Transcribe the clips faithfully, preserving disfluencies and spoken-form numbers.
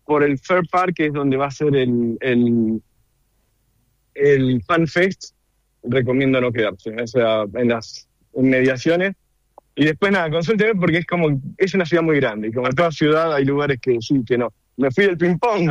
por el Fair Park, que es donde va a ser el, el, el Fan Fest, recomiendo no quedarse, o sea, en las inmediaciones. Y después nada, consúlteme porque es como, es una ciudad muy grande, y como en toda ciudad hay lugares que sí, que no. Me fui del ping-pong.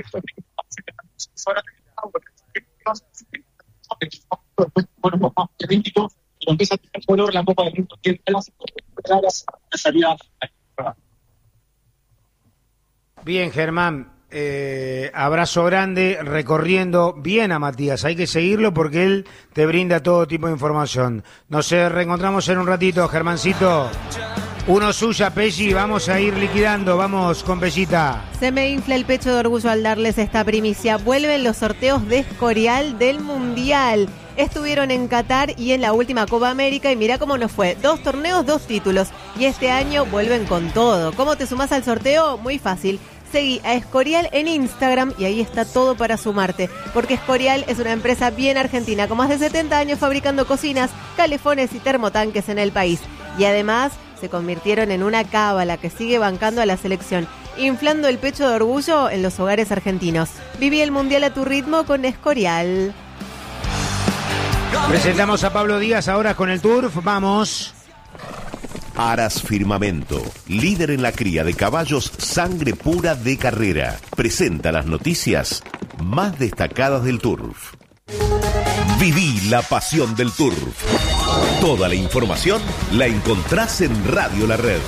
Bien, Germán, eh, abrazo grande, recorriendo bien a Matías, hay que seguirlo porque él te brinda todo tipo de información. Nos eh, reencontramos en un ratito, Germancito. Uno suya, Pelli, vamos a ir liquidando, vamos con Pellita. Se me infla el pecho de orgullo al darles esta primicia. Vuelven los sorteos de Escorial del Mundial. Estuvieron en Qatar y en la última Copa América y mirá cómo nos fue. Dos torneos, dos títulos. Y este año vuelven con todo. ¿Cómo te sumás al sorteo? Muy fácil. Seguí a Escorial en Instagram y ahí está todo para sumarte. Porque Escorial es una empresa bien argentina con más de setenta años fabricando cocinas, calefones y termotanques en el país. Y además se convirtieron en una cábala que sigue bancando a la selección, inflando el pecho de orgullo en los hogares argentinos. Viví el Mundial a tu ritmo con Escorial. Presentamos a Pablo Díaz ahora con el Turf, vamos. Aras Firmamento, líder en la cría de caballos sangre pura de carrera, presenta las noticias más destacadas del Turf. Viví la pasión del Turf. Toda la información la encontrás en Radio La Red.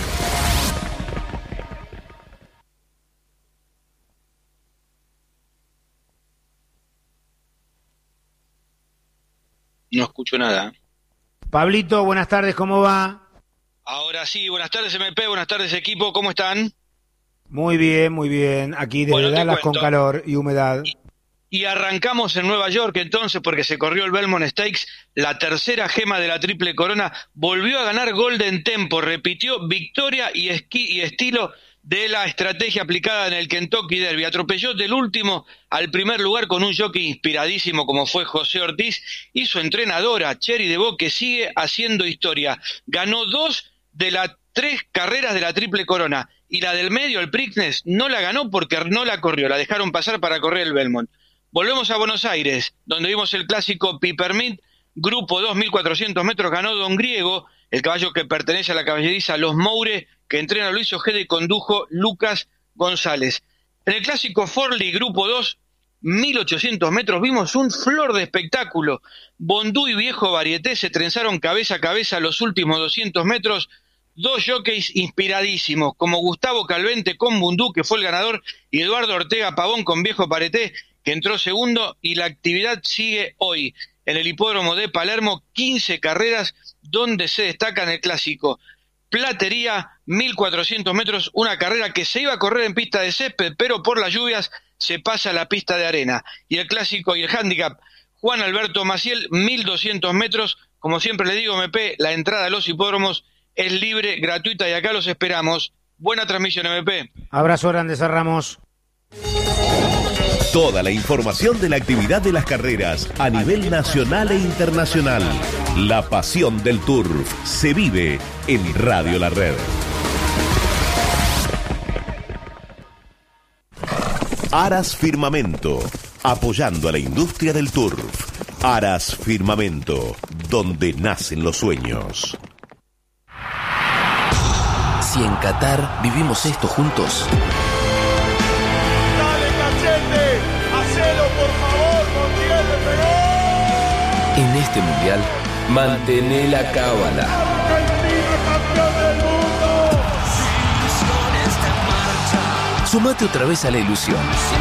No escucho nada. Pablito, buenas tardes, ¿cómo va? Ahora sí, buenas tardes M P, buenas tardes equipo, ¿cómo están? Muy bien, muy bien. Aquí desde bueno, Dallas con calor y humedad. Y, y arrancamos en Nueva York entonces porque se corrió el Belmont Stakes, la tercera gema de la Triple Corona, volvió a ganar Golden Tempo, repitió victoria y, esqui, y estilo de la estrategia aplicada en el Kentucky Derby. Atropelló del último al primer lugar con un jockey inspiradísimo como fue José Ortiz y su entrenadora Cherry DeVoe, que sigue haciendo historia. Ganó dos de las tres carreras de la Triple Corona y la del medio, el Preakness, no la ganó porque no la corrió, la dejaron pasar para correr el Belmont. Volvemos a Buenos Aires, donde vimos el clásico Peppermint, grupo dos mil cuatrocientos metros, ganó Don Griego, el caballo que pertenece a la caballeriza Los Moure, que entrena Luis Ojeda y condujo Lucas González. En el clásico Forlì, grupo dos, mil ochocientos metros, vimos un flor de espectáculo. Bondú y Viejo Varieté se trenzaron cabeza a cabeza los últimos doscientos metros, dos jockeys inspiradísimos, como Gustavo Calvente con Bondú, que fue el ganador, y Eduardo Ortega Pavón con Viejo Varieté, que entró segundo, y la actividad sigue hoy. En el hipódromo de Palermo, quince carreras donde se destacan el clásico Platería, mil cuatrocientos metros, una carrera que se iba a correr en pista de césped, pero por las lluvias se pasa a la pista de arena. Y el clásico y el handicap Juan Alberto Maciel, mil doscientos metros, como siempre le digo, M P, la entrada a los hipódromos es libre, gratuita y acá los esperamos. Buena transmisión, M P. Abrazo grande, cerramos. Toda la información de la actividad de las carreras a nivel nacional e internacional. La pasión del Turf se vive en Radio La Red. Aras Firmamento, apoyando a la industria del Turf. Aras Firmamento, donde nacen los sueños. Si en Qatar vivimos esto juntos. ¡Dale, Cachete! ¡Hacelo, por favor! ¡Montiel le pegó! En este mundial, mantené la cábala. ¡Argentina, campeón del mundo! Sumate otra vez a la ilusión.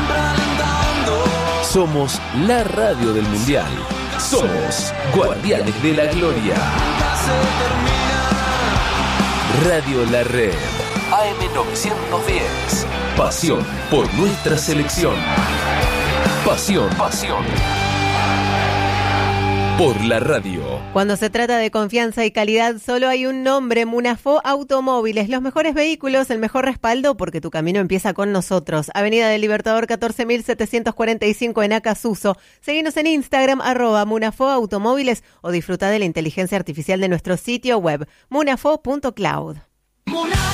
Somos la radio del mundial. Somos Guardianes de la Gloria. Radio La Red, A M novecientos diez. Pasión por nuestra selección. Pasión, pasión por la radio. Cuando se trata de confianza y calidad, solo hay un nombre: Munafó Automóviles. Los mejores vehículos, el mejor respaldo, porque tu camino empieza con nosotros. Avenida del Libertador catorce mil setecientos cuarenta y cinco en Acasuso. Seguinos en Instagram, arroba Munafó Automóviles, o disfruta de la inteligencia artificial de nuestro sitio web, munafó punto cloud.